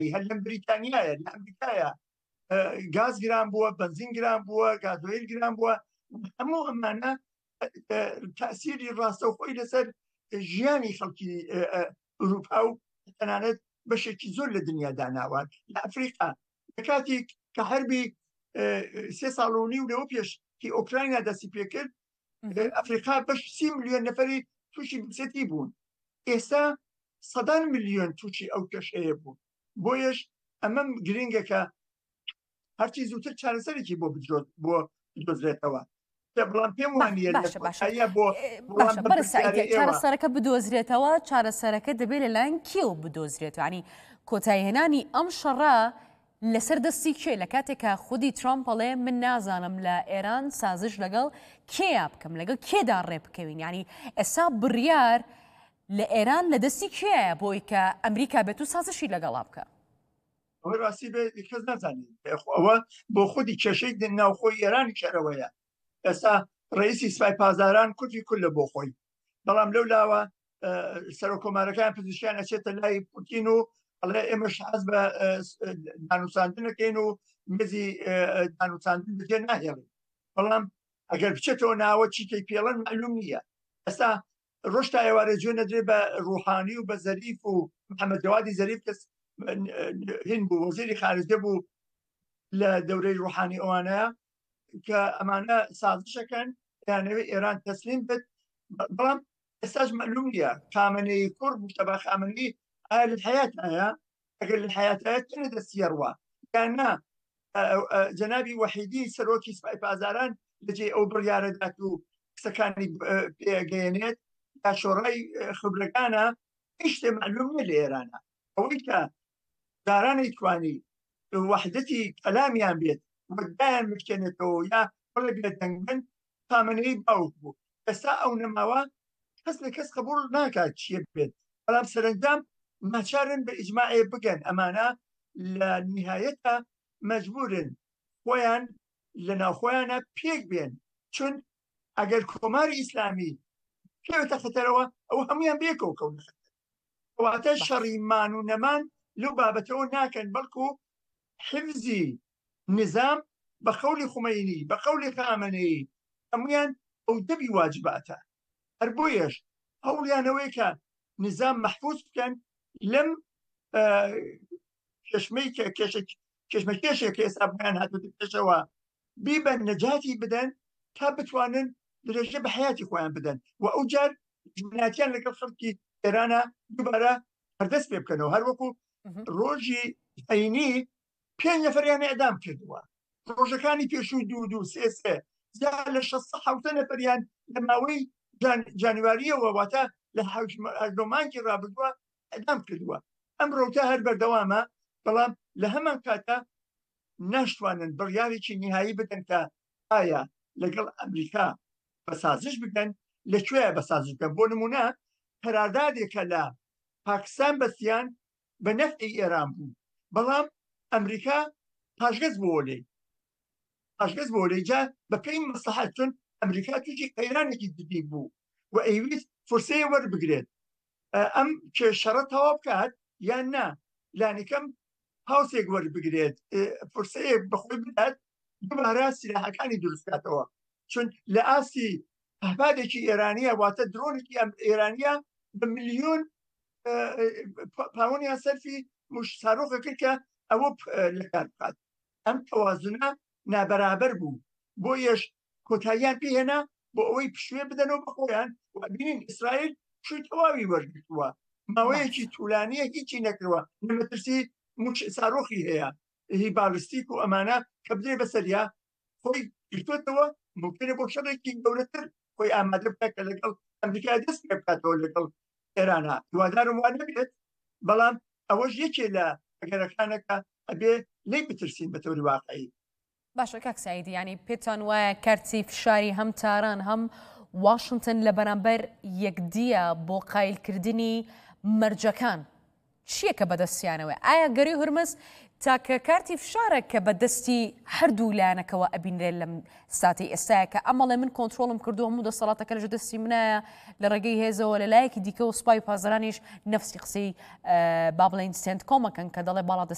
هەر لەم بریتانیایە لە ئەمریکایە گاز گران بووە، بنزین گران بووە، گازۆیل گران بووە. هەموو ئەمانە تەسیری ڕاستەوخۆی لەسەر ژیانی خەڵکی ئەوروپا و تەنانەت بەشێکی زۆر لە دنیا داناوان. لە ئەفریقا لە کاتێک کە هەربی 3 ساڵ و نیو لەوە پێشی ئۆکراینیا دەستی پێکرد، ئەفریقا بەش 30 ملیۆن نەفەری تووشی بچێتی بوون. ئێستا 100 ملیۆن تووشی ئەو کەشەیە بوون. بۆیەش ئەمەم گرنگەکە هەرچی زووتر چارەسەرێکی بۆ بدۆزرێتەوە. بەڵام پێم وانە چارەسەرەکە بدۆزرێتەوە، چارەسەرەکە دەبێت لەلایەن کێو بدۆزرێت. ینی کۆتایهێنانی ئەم شەڕە لەسەر دەستی کێ؟ لە کاتێکە خودی ترامپڵێ من نازانم لە ئێران سازش لەگەڵ کێیا بکەم، لەگەڵ کێدا ڕێ بکەوین. ینی ئێستا بڕیار لە ئێران لە دەستی کێیە بۆی کە ئەمریکا بێت و سازشی لەگەڵا بکە؟ ئەوە ڕاستی بێ کەس نازانێت. ئەوە بۆ خودی کێشەی ناوخۆی ئێرانی شەرەوەیە. ئێستا ڕئیسی سوپای پازاران کوردی کورد لە بۆ خۆی، بەڵام لەو لاوە سەرۆکۆمارەکان پزیشکیان ئەچێتە لای پوتین و ئەڵێ ئێمەش حەز بە دانووساندنەکەین و مێزی دانووساندن بەجێ ناهێڵین. بەڵام ئەگەر بچێتەوە ناوە چیکەی پێڵەن معلوم نییە. ئێستا ڕۆشتا ئێوارە گوێ نەدرێ بە ڕوحانی و بە زەریف و محەممەد جەوادی زەریف کەس هند بوو، وەزیری خارجە بوو لە دەورەی ڕوحانی ئەوانەیە کە ئەمانە سازشەکەن یانەوەی ئێران تەسلیم بێت. بەڵام ئێستاش معلوم نییە خامنەی کوڕ مشتەبا خامنەی ئایا لە حیاتایە؟ ئەگەر لە حیاتایە چنە دەستیەڕوە یان نا جەنابی وەحیدی سەرۆکی سوپای پازاران لەجێ ئەو بڕیارەدات و قسەکانی پێگەیەنێت یا شۆڕای خبرەکانە هیچ شتێ معلوم نیە لە ئێرانە. ئەوەی کە دارانەی توانی وەحدەتی کەلامیان بێت وەدایان بکێنێتەوە یا بڵێ بێدەنگبن خامنەی باوک بوو. ئێستا ئەو نەماوە کەس لە کەس قبول ناکات چیە بێت، بەڵام سەرنجام ناچارن بە ئیجماعێ بگەن. ئەمانە لە نهایەتە مەجبورن خۆیان لە ناوخۆیانە پێک بێن، چون ئەگەر کۆماری ئیسلامی پێوێتە خەتەرەوە ئەو هەمویان بێکەوە کەون خەتەر. واتە شەڕی مان و نەمان لەو بابەتەوە ناکەن، بەڵکو حفزی نظام بە قەولی خومەینی بە قەولی خامنەیی هەمویان ئەو دەبی واجباتە. هەر بۆیەش هەوڵیانەوەی کە نظام مەحفوظ بکەن لەم کێشمەکێشێک کە ئێستا بۆیان هاتووە پێشەوە بیبەن نەجاتی بدەن تا بتوانن درێژە بە حیاتی خۆیان بدەن و ئەو جار ژمناتیان لەگەڵ خەڵکی ئێرانە دووبارە هەردەست پێ بکەنەوە. هەر وەکو ڕۆژی عەینی 5 نەفەریان ئێعدام کردووە، ڕۆژەکانی پێشوو 2 3 زیاد لە 670 نەفەریان لە ماوەی جانیواریەوە واتە لە 8 مانگی ڕابردووە ئەدام کردووە. ئەم ڕۆکە هەر بەردەوامە، بەڵام لە هەمان کاتە ناشتوانن بڕیارێکی نهایی بدەن کە ئایا لەگەڵ ئەمریکا بە سازش بکەن، لەکوێ بە سازش بکەن. بۆ نمونە قەراردادێکە لە پاکستان بەستیان بە نەفعی ئێران بوو، بەڵام ئەمریکا پاشگەز بۆ لێجا بە پێی مەسلحەت، چون ئەمریکا تووشی قەیرانێکی جدی بوو و ئەیویست فورسەیە وەربگرێت ئەم کێشەڕە تەواو بکات یان نا لانیکەم هاوسێک وەربگرێت فورسەیە بەخۆی بدات دووبارە سلاحەکانی دروستکاتەوە. چون لە ئاستی پەهپادێکی ئێرانیە واتە درۆنێکی ئێرانیە بە ملیۆن پاوەنیان سەرفی سارۆخە کرد کە ئەوە لەکار بکات. ئەم تەوازنە نابەرابەر بوو، بۆیەش کۆتاییان پێهێنا بۆ ئەوەی پشوێ بدەنەوە بە خۆیان و بینین ئیسرائیل شووی تەواوی وەرگرتووە، ماوەیەکی توولانیە هیچی نەکردووە، نەمەترسی سارۆخی هەیە هی باڵستیک و ئەمانە کە بدرێ بەسەریا خۆی گرتوێتەوە، ممکنە بۆ شەڕێکی گەورەتر خۆی ئامادە بکات کە لەگەڵ ئەمریکا دەست پێ بکاتەوە لەگەڵ ئێرانە. هیوادارم وان نەبێت، بەڵام ئەوەش یەکێ لە ئەگەرەکانەکە ئەبێ لێی بترسین بە تەوری واقعی. باشە کاک سەعیدی، ینی پێتان وایە کارتی فشاری هەم تاران هەم واشنگتن لە بەرامبەر یەکدیە بۆ قایلکردنی مەرجەکان چییە کە بەدەستیانەوە؟ ئایا گەری هورمز تاکە کارتی فشارە کە بەدەستی هەردوو لایەنەکەوە ئەبینرێت لەم ساتی ئێستاە کە ئەمەڵێ من کۆنتترۆلم کردو هەموو دەسەڵاتەکە لەژە دەستی منایە لە ڕێگەی هێزەوە لە لایەکی دیکە و سوپای پازرانیش نەفسی قسەی با بڵێن سنت کۆمەکەن کە دەڵێ باڵا